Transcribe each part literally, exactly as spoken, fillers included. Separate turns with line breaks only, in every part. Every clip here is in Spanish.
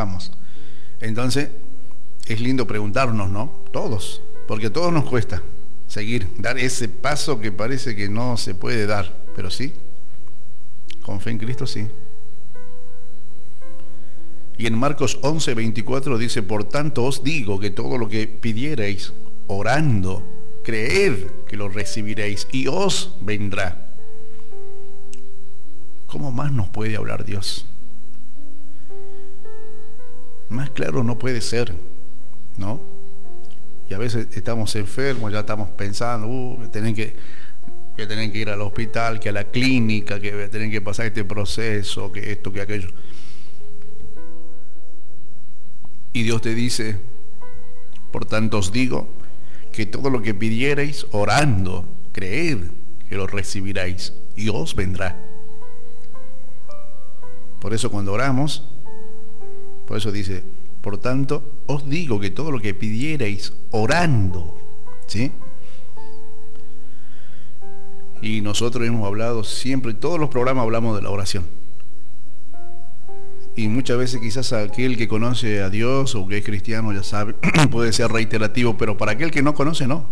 trabajamos. Entonces, es lindo preguntarnos, ¿no? Todos, porque a todos nos cuesta seguir, dar ese paso que parece que no se puede dar, pero sí, con fe en Cristo sí. Y en Marcos once, veinticuatro dice, por tanto os digo que todo lo que pidiereis orando, creed que lo recibiréis y os vendrá. ¿Cómo más nos puede hablar Dios? Más claro no puede ser, ¿no? Y a veces estamos enfermos, ya estamos pensando, uh, que tienen que, que tienen que ir al hospital, que a la clínica, que tienen que pasar este proceso, que esto, que aquello. Y Dios te dice, por tanto os digo, que todo lo que pidiereis orando, creed que lo recibiréis y os vendrá. Por eso cuando oramos, por eso dice, por tanto os digo que todo lo que pidiereis orando, ¿sí? Y nosotros hemos hablado siempre, en todos los programas hablamos de la oración. Y muchas veces quizás aquel que conoce a Dios o que es cristiano ya sabe, puede ser reiterativo, pero para aquel que no conoce, no.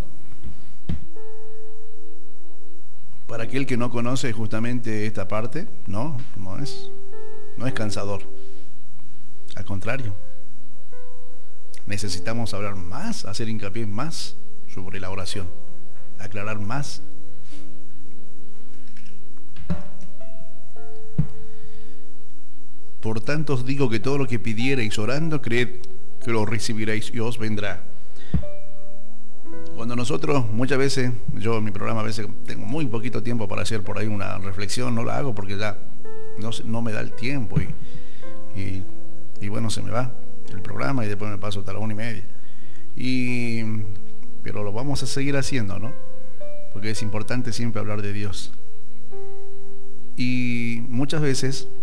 Para aquel que no conoce justamente esta parte, no, no es, no es cansador. Al contrario, necesitamos hablar más, hacer hincapié más sobre la oración, aclarar más. Por tanto os digo que todo lo que pidiereis orando, creed que lo recibiréis y os vendrá. Cuando nosotros, muchas veces, yo en mi programa a veces tengo muy poquito tiempo para hacer por ahí una reflexión, no la hago porque ya no, no me da el tiempo y, y, y bueno, se me va el programa y después me paso hasta la una y media. Y, pero lo vamos a seguir haciendo, ¿no? Porque es importante siempre hablar de Dios. Y muchas veces